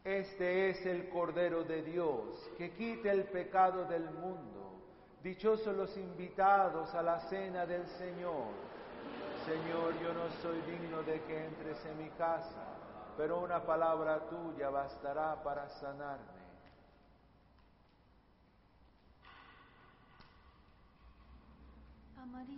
Este es el Cordero de Dios, que quita el pecado del mundo. Dichosos los invitados a la cena del Señor. Señor, yo no soy digno de que entres en mi casa, pero una palabra tuya bastará para sanarme. A María